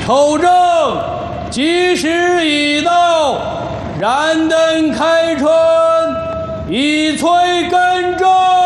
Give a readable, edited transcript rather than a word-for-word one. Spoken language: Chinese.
口正，吉时已到，燃灯开春，以催耕种。